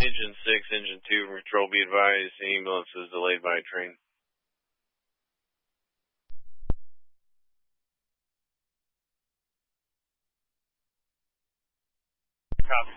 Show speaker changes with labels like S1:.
S1: Engine 6, Engine 2, from Control, be advised, the ambulance is delayed by a train.
S2: Copy.